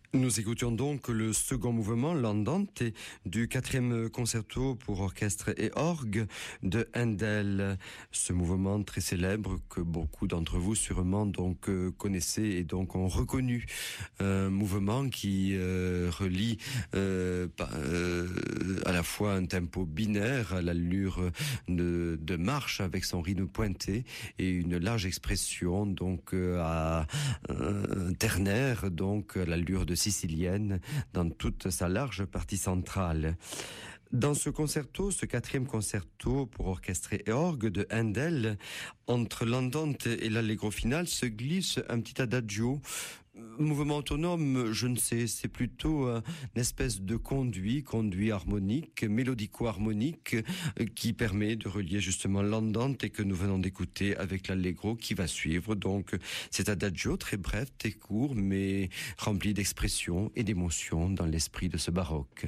Nous écoutions donc le second mouvement, l'Andante, du 4e concerto pour orchestre et orgue de Handel. Ce mouvement très célèbre que beaucoup d'entre vous sûrement donc connaissez et donc ont reconnu. Un mouvement qui relie à la fois un tempo binaire à l'allure de marche avec son rythme pointé et une large expression donc à ternaire, donc à l'allure de sicilienne dans toute sa large partie centrale. Dans ce concerto, ce 4e concerto pour orchestre et orgue de Handel, entre l'Andante et l'Allegro final se glisse un petit adagio. Mouvement autonome, je ne sais, c'est plutôt une espèce de conduit harmonique, mélodico-harmonique, qui permet de relier justement l'Andante et que nous venons d'écouter avec l'Allegro qui va suivre. Donc, cet adagio très bref, très court, mais rempli d'expression et d'émotion dans l'esprit de ce baroque.